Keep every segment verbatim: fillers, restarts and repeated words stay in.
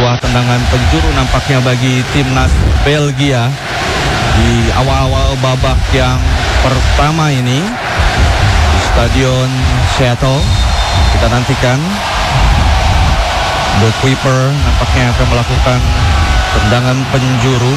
Sebuah tendangan penjuru nampaknya bagi timnas Belgia di awal-awal babak yang pertama ini di Stadion Seattle. Kita nantikan The Keeper nampaknya akan melakukan tendangan penjuru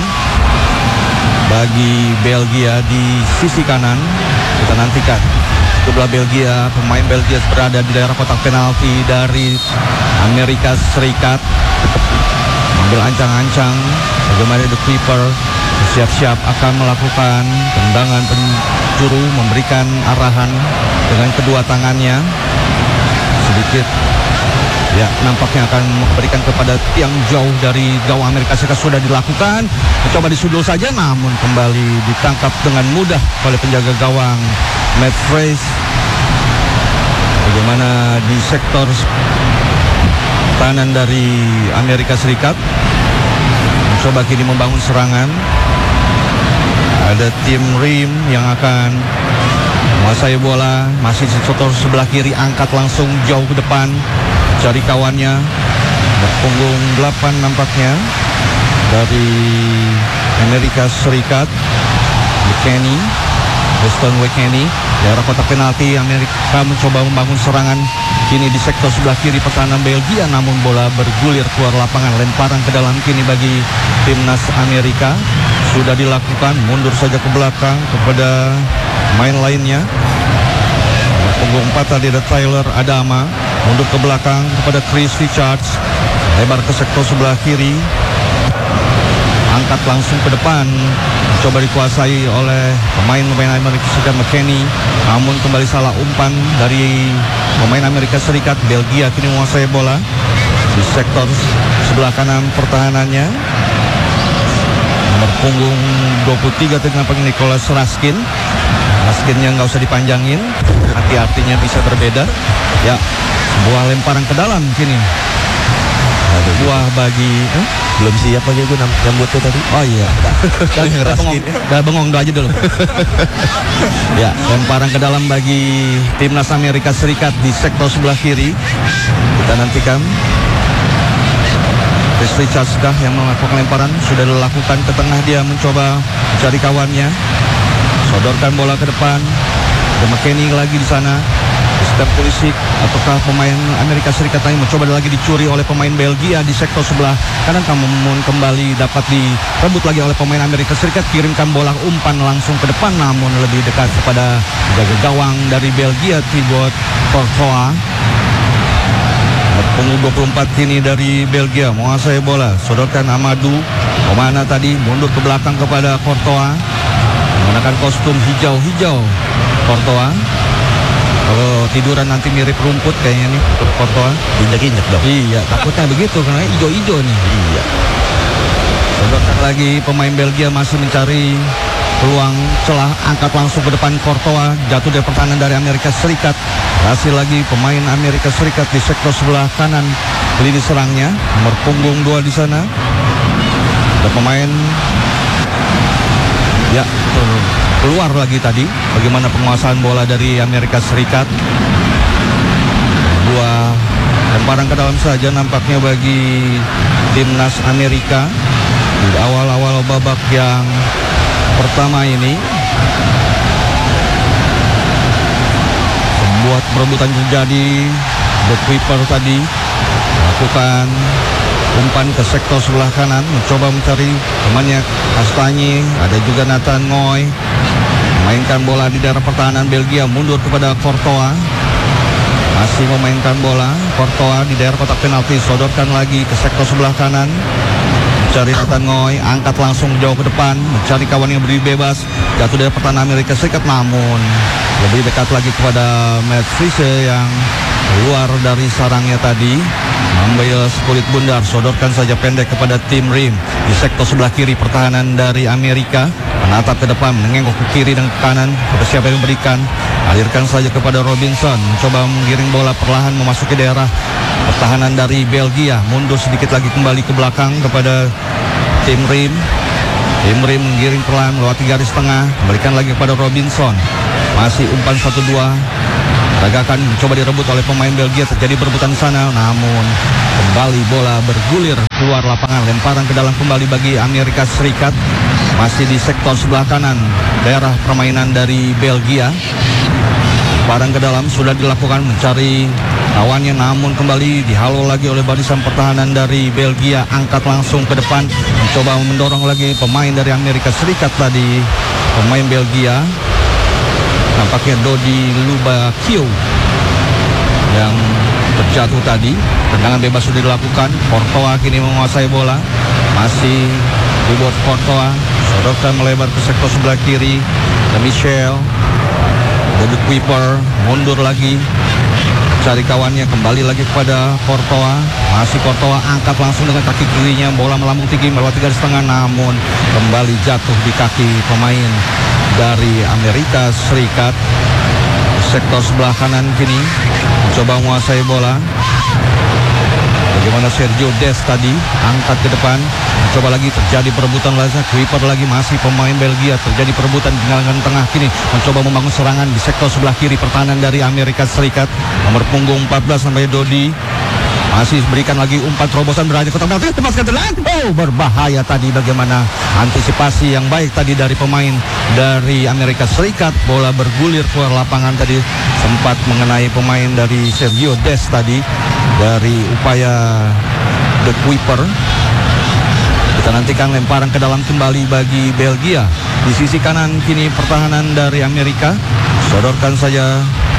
bagi Belgia di sisi kanan. Kita nantikan sebelah Belgia, pemain Belgia berada di daerah kotak penalti dari Amerika Serikat. Ambil ancang-ancang bagaimana The Keeper siap-siap akan melakukan tendangan penjuru, memberikan arahan dengan kedua tangannya. Sedikit ya, nampaknya akan memberikan kepada tiang jauh dari gawang Amerika Serikat. Sudah dilakukan, mencoba disundul saja, namun kembali ditangkap dengan mudah oleh penjaga gawang Matt Freys. Bagaimana di sektor kanan dari Amerika Serikat mencoba kini membangun serangan. Ada tim Rim yang akan menguasai bola, masih di sektor sebelah kiri, angkat langsung jauh ke depan, cari kawannya. Berpunggung delapan nampaknya dari Amerika Serikat, McKennie, Weston McKennie. Daerah kotak penalti, Amerika mencoba membangun serangan kini di sektor sebelah kiri pertahanan Belgia, namun bola bergulir keluar lapangan. Lemparan ke dalam kini bagi timnas Amerika. Sudah dilakukan, mundur saja ke belakang kepada main lainnya. Punggung empat tadi ada Tyler Adama, mundur ke belakang kepada Chris Richards, lebar ke sektor sebelah kiri, angkat langsung ke depan, coba dikuasai oleh pemain-pemain Amerika Serikat McKennie, namun kembali salah umpan dari pemain Amerika Serikat. Belgia kini menguasai bola di sektor sebelah kanan pertahanannya. Nomor punggung dua puluh tiga dengan pengen Nicholas Raskin. Raskinnya nggak usah dipanjangin, hati-hatinya bisa berbeda. Ya, sebuah lemparan ke dalam kini. Ada buah bagi eh? Belum siap aja gue nyambutnya tadi. Oh iya. Udah bengong, udah bengong aja dulu. Ya, lemparan ke dalam bagi timnas Amerika Serikat di sektor sebelah kiri. Kita nantikan Chris Richards dah yang melakukan lemparan, sudah dilakukan ke tengah, dia mencoba mencari kawannya. Sodorkan bola ke depan. Ada McKennie lagi di sana. Step Pulisic ataukah pemain Amerika Serikat lagi mencoba lagi dicuri oleh pemain Belgia di sektor sebelah kanan, namun kembali dapat direbut lagi oleh pemain Amerika Serikat. Kirimkan bola umpan langsung ke depan, namun lebih dekat kepada jaga gawang dari Belgia, Thibaut Courtois. Punggung dua puluh empat kini dari Belgia menguasai bola. Sodorkan Amadou, kemana tadi, mundur ke belakang kepada Courtois, menggunakan kostum hijau-hijau. Courtois, kalau tiduran nanti mirip rumput kayaknya nih Courtois. Injak-injak dong. Iya, takutnya begitu karena hijau-hijau nih. Iya. Sodorkan lagi, pemain Belgia masih mencari peluang celah, angkat langsung ke depan Courtois, jatuh dari pertahanan dari Amerika Serikat. Hasil lagi pemain Amerika Serikat di sektor sebelah kanan lini serangnya, nomor punggung dua di sana. Ada pemain ya keluar lagi tadi. Bagaimana penguasaan bola dari Amerika Serikat? Dua lemparan ke dalam saja nampaknya bagi timnas Amerika di awal-awal babak yang pertama ini. Buat perebutan terjadi. The Keeper tadi lakukan umpan ke sektor sebelah kanan, mencoba mencari temannya Castagne. Ada juga Nathan Ngoy, mainkan bola di daerah pertahanan Belgia, mundur kepada Courtois, masih memainkan bola. Courtois di daerah kotak penalti, sodorkan lagi ke sektor sebelah kanan, mencari Nathan Ngoy, angkat langsung jauh ke depan, mencari kawan yang berdiri bebas, jatuh dari pertahanan Amerika Serikat, namun lebih dekat lagi kepada Matt Freys yang keluar dari sarangnya tadi, ambil kulit bundar, sodorkan saja pendek kepada tim Rim di sektor sebelah kiri pertahanan dari Amerika, menatap ke depan, menengok ke kiri dan ke kanan, kepada siapa yang memberikan, alirkan saja kepada Robinson, mencoba menggiring bola perlahan memasuki daerah pertahanan dari Belgia, mundur sedikit lagi kembali ke belakang kepada tim Rim. Tim Rim menggiring perlahan melewati garis tengah, kembalikan lagi kepada Robinson. Masih umpan satu dua. Kita Peragakan coba direbut oleh pemain Belgia, terjadi perebutan di sana, namun kembali bola bergulir keluar lapangan, lemparan ke dalam kembali bagi Amerika Serikat. Masih di sektor sebelah kanan daerah permainan dari Belgia. Barang ke dalam sudah dilakukan mencari lawannya, namun kembali dihalau lagi oleh barisan pertahanan dari Belgia. Angkat langsung ke depan, mencoba mendorong lagi pemain dari Amerika Serikat tadi, pemain Belgia. Nampaknya Dodi Lubakio yang terjatuh tadi. Tendangan bebas sudah dilakukan. Courtois kini menguasai bola, masih dibuat Courtois, sodorkan melebar ke sektor sebelah kiri ke Michel. Bobby Kuiper mundur lagi, cari kawannya, kembali lagi kepada Courtois. Masih Courtois, angkat langsung dengan kaki kirinya, bola melambung tinggi melewati garis tengah, namun kembali jatuh di kaki pemain dari Amerika Serikat. Sektor sebelah kanan kini mencoba menguasai bola. Bagaimana Sergio Dest tadi, angkat ke depan, mencoba lagi, terjadi perebutan lagi, Kuiper lagi, masih pemain Belgia, terjadi perebutan di galangan tengah kini, mencoba membangun serangan di sektor sebelah kiri pertahanan dari Amerika Serikat. Nomor punggung empat belas sampai Dodi, masih berikan lagi umpan terobosan berada kotak penalti, lepaskan telan. Oh, berbahaya tadi, bagaimana antisipasi yang baik tadi dari pemain dari Amerika Serikat. Bola bergulir keluar lapangan tadi, sempat mengenai pemain dari Sergio Dest tadi. Dari upaya The Kuiper, kita nantikan lemparan ke dalam kembali bagi Belgia. Di sisi kanan kini pertahanan dari Amerika, sodorkan saja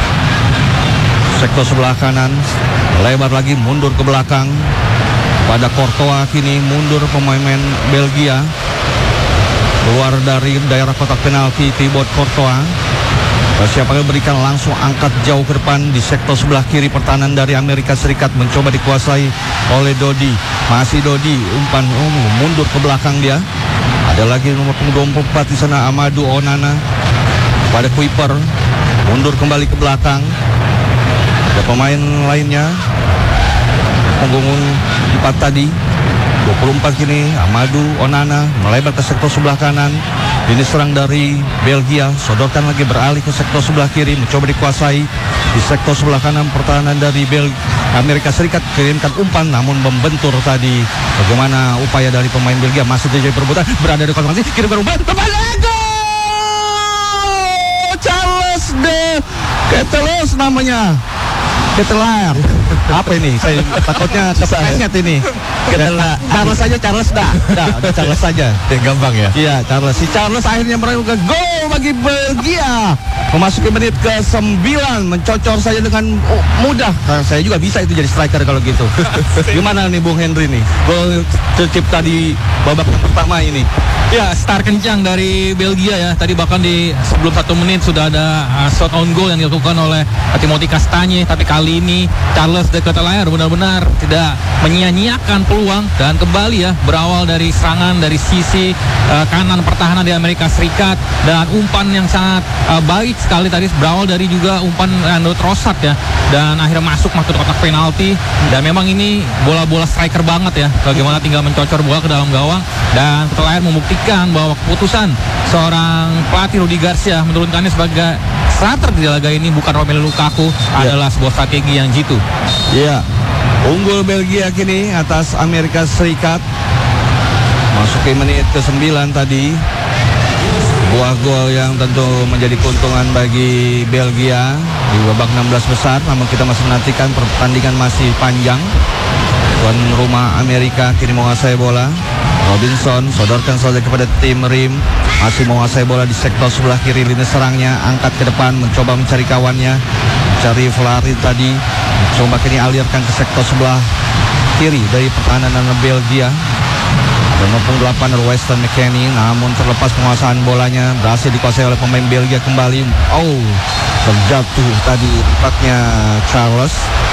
sektor sebelah kanan, lebar lagi, mundur ke belakang pada Courtois. Kini mundur pemain Belgia, keluar dari daerah kotak penalti Thibaut Courtois. Siapa yang berikan langsung, angkat jauh ke depan di sektor sebelah kiri pertahanan dari Amerika Serikat, mencoba dikuasai oleh Dodi. Masih Dodi, umpan oh, mundur ke belakang dia. Ada lagi nomor punggung dua puluh empat di sana, Amadou Onana pada Kuiper, mundur kembali ke belakang. Ada pemain lainnya, punggung empat tadi, dua puluh empat kini, Amadou Onana melebar ke sektor sebelah kanan. Ini serang dari Belgia, sodorkan lagi, beralih ke sektor sebelah kiri, mencoba dikuasai di sektor sebelah kanan pertahanan dari Bel Amerika Serikat. Kirimkan umpan, namun membentur tadi. Bagaimana upaya dari pemain Belgia, masih terjadi perebutan, berada di kotak penalti, kirimkan umpan, gol! Charles de Ketelaere namanya. Ketelaere. Apa ini? Saya takutnya kepenyet ini. Ketelaere. Charles saja, Charles dah. Dah, Charles saja. Yang gampang ya? Iya, Charles. Si Charles akhirnya meraihkan gol bagi Belgia. Memasuki menit ke sembilan, mencocor saja dengan oh, mudah. Nah, saya juga bisa itu jadi striker kalau gitu. Gimana nih Bung Henry nih? Gol tercipta di babak pertama ini. Ya, start kencang dari Belgia ya. Tadi bahkan di sebelum satu menit sudah ada uh, shot on goal yang dilakukan oleh Timothy Castagne. Tapi kali ini Charles de Ketelaere benar-benar tidak menyia-nyiakan peluang, dan kembali ya, berawal dari serangan dari sisi uh, kanan pertahanan di Amerika Serikat, dan umpan yang sangat uh, baik sekali tadi, berawal dari juga umpan Leandro Trossard ya, dan akhirnya masuk masuk ke kotak penalti. Dan memang ini bola-bola striker banget ya, bagaimana tinggal mencocor bola ke dalam gawang, dan Ketelaere membuktikan bahwa keputusan seorang pelatih Rudi Garcia menurunkannya sebagai starter di laga ini, bukan Romelu Lukaku, ya, adalah sebuah strategi yang jitu. Iya, unggul Belgia kini atas Amerika Serikat. Masuki menit ke sembilan tadi, buah gol yang tentu menjadi keuntungan bagi Belgia di babak enam belas besar. Namun kita masih menantikan, pertandingan masih panjang. Tuan rumah Amerika kini menguasai bola. Robinson sodorkan saja kepada tim Rim, masih menguasai bola di sektor sebelah kiri lini serangnya, angkat ke depan, mencoba mencari kawannya, mencari Vlarin tadi, mencoba kini alirkan ke sektor sebelah kiri dari pertahanan Belgia. Dan nomor delapan Weston McKennie, namun terlepas penguasaan bolanya, berhasil dikuasai oleh pemain Belgia kembali. Oh, terjatuh tadi tempatnya Charles,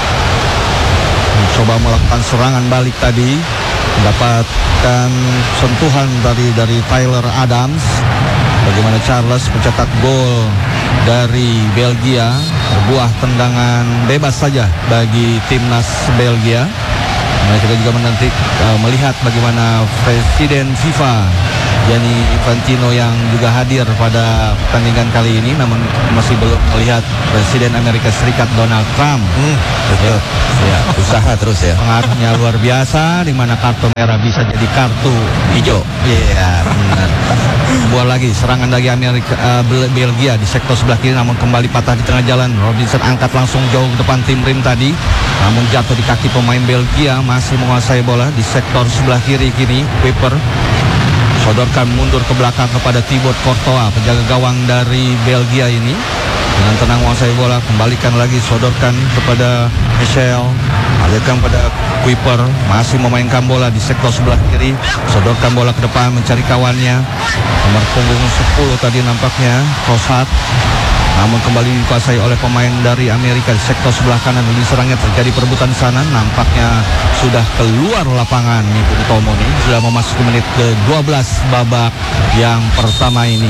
mencoba melakukan serangan balik tadi, mendapatkan sentuhan dari dari Tyler Adams. Bagaimana Charles mencetak gol dari Belgia, sebuah tendangan bebas saja bagi timnas Belgia. Nah, kita juga menanti uh, melihat bagaimana Presiden FIFA Gianni Infantino yang juga hadir pada pertandingan kali ini, namun masih belum melihat Presiden Amerika Serikat Donald Trump. Hmm, betul. Ya, usaha terus ya. Pengaruhnya luar biasa, di mana kartu merah bisa jadi kartu hijau. Iya, benar. Bola lagi serangan dari Amerika uh, Bel- Belgia di sektor sebelah kiri, namun kembali patah di tengah jalan. Robinson angkat langsung jauh ke depan tim Rim tadi, namun jatuh di kaki pemain Belgia. Masih menguasai bola di sektor sebelah kiri kini. Kuiper sodorkan mundur ke belakang kepada Thibaut Courtois, penjaga gawang dari Belgia ini. Dengan tenang menguasai bola, kembalikan lagi, sodorkan kepada Michel, alirkan pada Kuiper, masih memainkan bola di sektor sebelah kiri, sodorkan bola ke depan mencari kawannya. Nomor punggung sepuluh tadi nampaknya Trossard, namun kembali dikuasai oleh pemain dari Amerika di sektor sebelah kanan. Lebih serangnya terjadi perebutan di sana, nampaknya sudah keluar lapangan nih Bung Tomo nih, sudah memasuki menit ke dua belas babak yang pertama ini.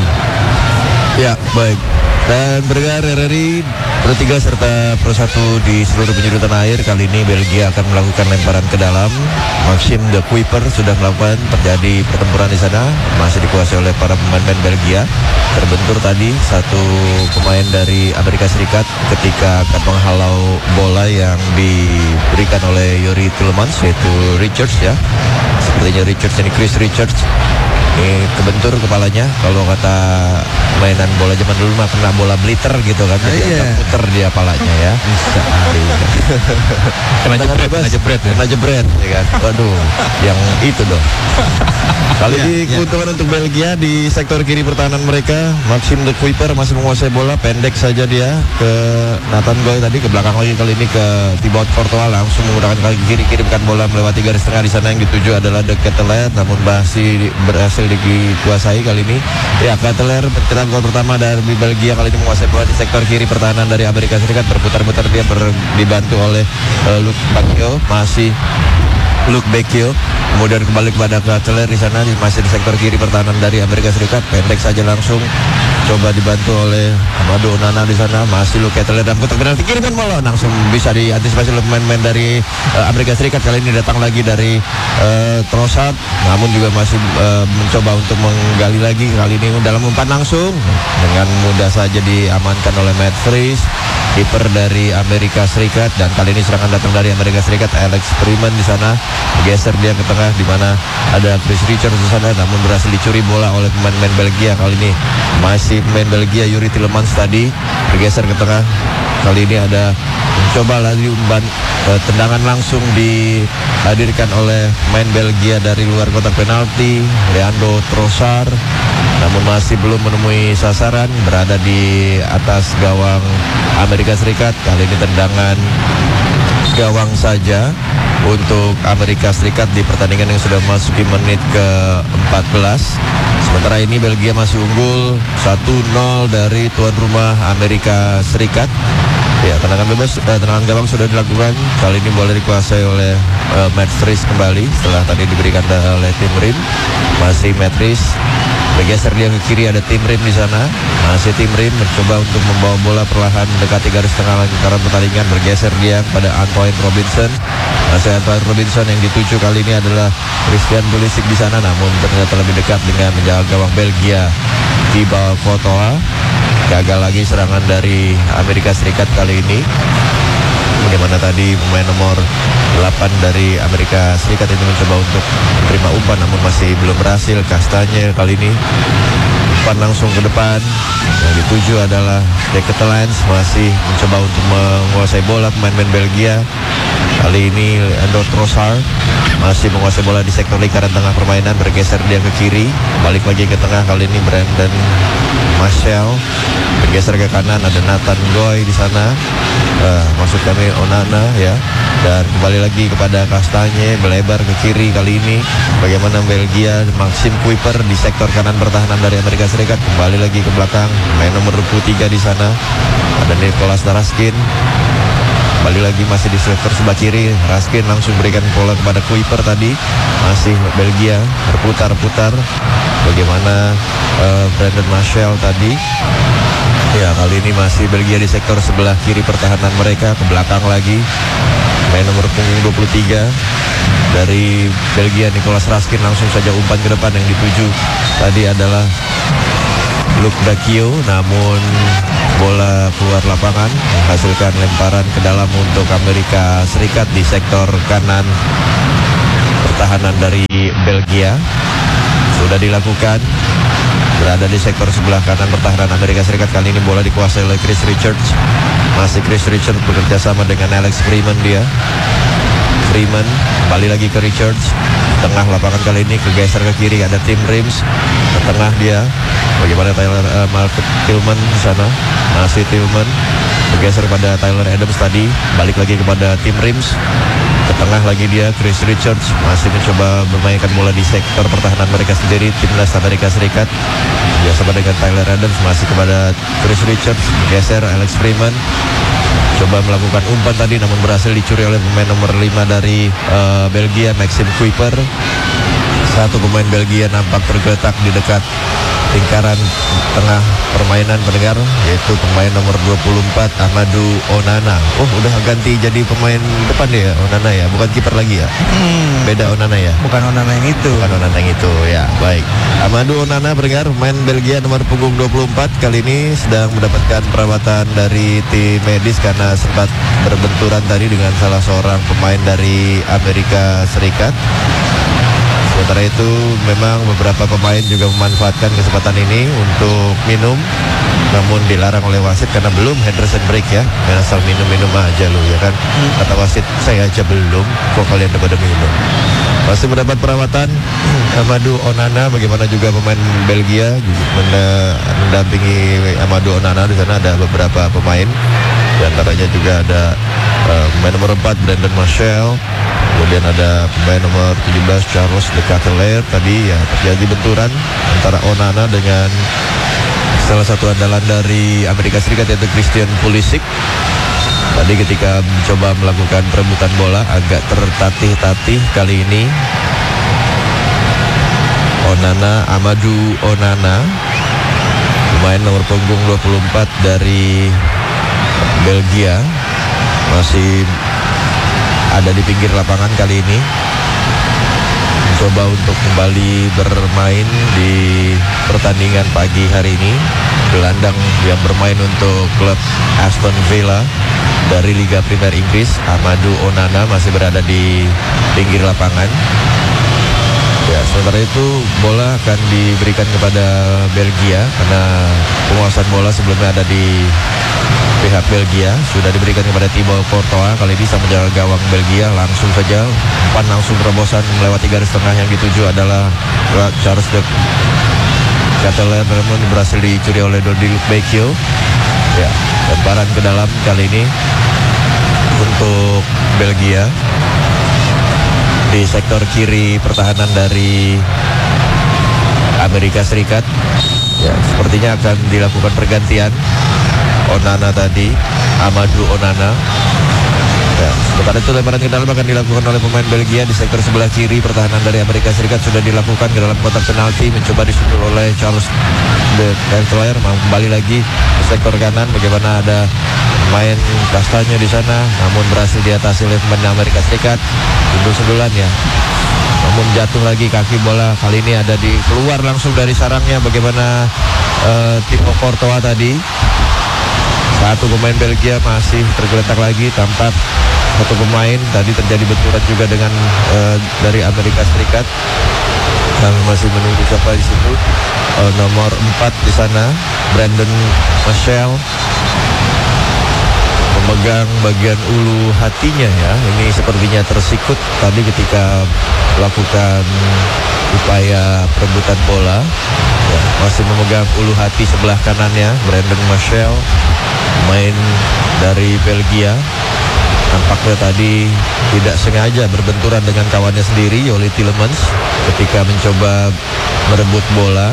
Ya, baik. Dan bergerak R R I Pro tiga serta Pro satu di seluruh penjuru tanah air. Kali ini Belgia akan melakukan lemparan ke dalam. Maxime de Kuiper sudah melakukan, terjadi pertempuran di sana, masih dikuasai oleh para pemain-pemain Belgia. Terbentur tadi satu pemain dari Amerika Serikat ketika akan menghalau bola yang diberikan oleh Yuri Tielemans, yaitu Richards ya. Sepertinya Richards ini Chris Richards. Ini kebentur kepalanya, kalau kata mainan bola zaman dulu mah kena bola bliter gitu kan, jadi iya. agak puter dia palanya ya. Bisa hari. Kena jebret, kena jebret ya. Kena jebret ya kan. Waduh, yang itu dong. Kali Ya, ini ya. keuntungan untuk Belgia di sektor kiri pertahanan mereka. Maxime de Kuiper masih menguasai bola, pendek saja dia ke Nathan Goy tadi, ke belakang lagi kali ini ke Thibaut Courtois, langsung menggunakan kaki kiri, kirimkan bola melewati garis tengah. Di sana yang dituju adalah De Ketelaere, namun masih berhasil dikuasai kali ini. Ya, Ketelaere mencetak gol pertama dari Belgia, kali ini menguasai bola di sektor kiri pertahanan dari Amerika Serikat. Berputar-putar dia ber, dibantu oleh uh, Luke Bacchio, masih Luke Bacchio, kemudian kembali kepada Ketelaere di sana, masih di sektor kiri pertahanan dari Amerika Serikat. Pendek saja langsung, coba dibantu oleh Amadou Onana di sana, masih Luke Ketelaere dan kotak penalti, kirimkan bola langsung bisa diantisipasi oleh pemain-pemain dari uh, Amerika Serikat. Kali ini datang lagi dari uh, Trossard, namun juga masih uh, mencoba untuk menggali lagi. Kali ini dalam umpan langsung dengan mudah saja diamankan oleh Matt Fries, kiper dari Amerika Serikat. Dan kali ini serangan datang dari Amerika Serikat, Alex Freeman di sana, geser dia ke tengah di mana ada Chris Richards di sana, namun berhasil dicuri bola oleh pemain-pemain Belgia. Kali ini masih pemain Belgia Yuri Tielemans tadi bergeser ke tengah. Kali ini ada mencoba lagi umpan eh, tendangan langsung dihadirkan oleh pemain Belgia dari luar kotak penalti, Leandro Trossard, namun masih belum menemui sasaran, berada di atas gawang Amerika Serikat. Kali ini tendangan gawang saja untuk Amerika Serikat di pertandingan yang sudah memasuki menit ke empat belas. Sementara ini Belgia masih unggul satu nol dari tuan rumah Amerika Serikat. Ya, tendangan bebas, eh, tendangan gawang sudah dilakukan. Kali ini boleh dikuasai oleh uh, Matt Fries kembali setelah tadi diberikan oleh tim Rim. Masih Matt Fries bergeser dia ke kiri, ada tim Rim di sana. Masih tim Rim mencoba untuk membawa bola perlahan mendekati garis tengah lingkaran pertandingan. Bergeser dia pada Antoine Robinson. Masih Antoine Robinson yang dituju kali ini adalah Christian Pulisic di sana, namun ternyata lebih dekat dengan menjaga gawang Belgia Thibaut Courtois. Gagal lagi serangan dari Amerika Serikat kali ini. Bagaimana tadi pemain nomor delapan dari Amerika Serikat itu mencoba untuk menerima umpan, namun masih belum berhasil. Kastanya kali ini umpan langsung ke depan, yang dituju adalah De Ketelaere, masih mencoba untuk menguasai bola pemain-pemain Belgia. Kali ini Leandro Trossard masih menguasai bola di sektor lingkaran tengah permainan, bergeser dia ke kiri, balik lagi ke tengah. Kali ini Brandon Marshall bergeser ke kanan, ada Nathan Goy di sana, uh, maksud kami Onana ya, dan kembali lagi kepada Kastanye, melebar ke kiri. Kali ini bagaimana Belgia, Maxime Kuiper di sektor kanan pertahanan dari Amerika Serikat, kembali lagi ke belakang, main nomor dua puluh tiga di sana, ada Nicolas Taraskin. Kembali lagi masih di sektor sebelah kiri, Raskin langsung berikan bola kepada Kuiper tadi. Masih Belgia berputar-putar. Bagaimana uh, Brandon Marshall tadi. Ya, kali ini masih Belgia di sektor sebelah kiri pertahanan mereka, ke belakang lagi. Main nomor punggung dua puluh tiga dari Belgia, Nicolas Raskin, langsung saja umpan ke depan. Yang dituju tadi adalah Luke Dacchio, namun bola keluar lapangan menghasilkan lemparan ke dalam untuk Amerika Serikat di sektor kanan pertahanan dari Belgia. Sudah dilakukan, berada di sektor sebelah kanan pertahanan Amerika Serikat. Kali ini bola dikuasai oleh Chris Richards. Masih Chris Richards bekerja sama dengan Alex Freeman dia. Freeman kembali lagi ke Richards. Tengah lapangan kali ini kegeser ke kiri, ada Tim Rims. Ke tengah dia. Bagaimana Tyler uh, Malcolm Tillman di sana. Masih Tillman bergeser pada Tyler Adams tadi. Balik lagi kepada Tim Rims. Ke tengah lagi dia, Chris Richards masih mencoba bermainkan bola di sektor pertahanan mereka sendiri, timnas Amerika Serikat. Biasa dengan Tyler Adams, masih kepada Chris Richards, geser Alex Freeman. Coba melakukan umpan tadi, namun berhasil dicuri oleh pemain nomor lima dari uh, Belgia, Maxime Kuiper. Satu pemain Belgia nampak tergeletak di dekat lingkaran tengah permainan pendengar, yaitu pemain nomor dua puluh empat Amadou Onana. Oh, udah ganti jadi pemain depan dia, Onana ya, bukan kiper lagi ya. Hmm, Beda Onana ya. bukan Onana yang itu. Bukan Onana yang itu ya. Baik. Amadou Onana pendengar, pemain Belgia nomor punggung dua puluh empat, kali ini sedang mendapatkan perawatan dari tim medis karena sempat berbenturan tadi dengan salah seorang pemain dari Amerika Serikat. Sementara itu memang beberapa pemain juga memanfaatkan kesempatan ini untuk minum, namun dilarang oleh wasit karena belum hydration break ya. Dan asal minum-minum aja lu ya kan. Kata wasit, saya aja belum, kok kalian udah pada minum. Masih mendapat perawatan Amadou Onana, bagaimana juga pemain Belgia mendampingi Amadou Onana. Di sana ada beberapa pemain, di antaranya juga ada uh, pemain nomor empat Brandon Marshall. Kemudian ada pemain nomor tujuh belas Charles de Ketelaere. Tadi ya terjadi benturan antara Onana dengan salah satu andalan dari Amerika Serikat, yaitu Christian Pulisic. Tadi ketika mencoba melakukan perebutan bola agak tertatih-tatih kali ini. Onana, Amadou Onana, pemain nomor punggung dua puluh empat dari Belgia, masih ada di pinggir lapangan kali ini, mencoba untuk kembali bermain di pertandingan pagi hari ini. Gelandang yang bermain untuk klub Aston Villa dari Liga Primer Inggris, Amadou Onana, masih berada di pinggir lapangan. Ya, sementara itu bola akan diberikan kepada Belgia karena penguasaan bola sebelumnya ada di pihak Belgia. Sudah diberikan kepada Thibaut Courtois, kali ini sama menjaga gawang Belgia. Langsung saja umpan langsung terobosan melewati garis tengah. Yang dituju adalah Charles de Ketelaere, namun berhasil dicuri oleh Dodi Luke Dacchio. Ya, lemparan ke dalam kali ini untuk Belgia di sektor kiri pertahanan dari Amerika Serikat. Ya, sepertinya akan dilakukan pergantian. Onana tadi, Amadou Onana. Ya, sementara itu lemparan ke dalam akan dilakukan oleh pemain Belgia di sektor sebelah kiri pertahanan dari Amerika Serikat. Sudah dilakukan ke dalam kotak penalti, mencoba disusul oleh Charles de Ketelaere. Kembali lagi ke sektor kanan, bagaimana ada pemain Kastanya di sana, namun berhasil diatasi oleh pemain Amerika Serikat. Sundul-sundulan ya, namun jatuh lagi kaki bola. Kali ini ada di keluar langsung dari sarangnya, bagaimana uh, Thibaut Courtois tadi. Satu pemain Belgia masih tergeletak lagi, tampak satu pemain tadi terjadi benturan juga dengan uh, dari Amerika Serikat. Kami masih menunggu siapa di situ. Uh, nomor empat di sana, Brandon Marshall, memegang bagian ulu hatinya ya. Ini sepertinya tersikut tadi ketika melakukan upaya perebutan bola. Ya, masih memegang ulu hati sebelah kanannya Brandon Marshall, main dari Belgia. Nampaknya tadi tidak sengaja berbenturan dengan kawannya sendiri, Yoli Tielemans, ketika mencoba merebut bola.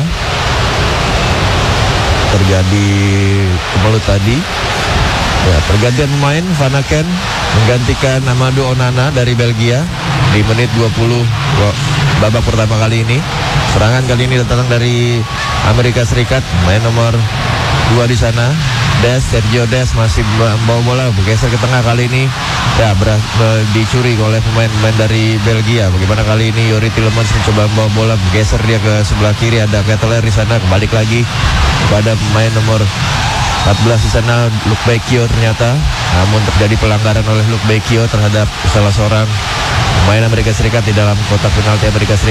Terjadi kemelut tadi. Ya, pergantian pemain, Van Aken menggantikan Amadou Onana dari Belgia di menit dua puluh babak pertama kali ini. Serangan kali ini datang dari Amerika Serikat, main nomor dua di sana. Des, Sergio Des masih membawa bola, bergeser ke tengah kali ini. Ya, ber, ber, dicuri oleh pemain-pemain dari Belgia. Bagaimana kali ini Yori Tielemans mencoba membawa bola, bergeser dia ke sebelah kiri, ada Ketelaere di sana, kembali lagi kepada pemain nomor empat belas di sana, Luke Bacchio ternyata. Namun terjadi pelanggaran oleh Luke Bacchio terhadap salah seorang pemain Amerika Serikat di dalam kotak penalti Amerika Serikat.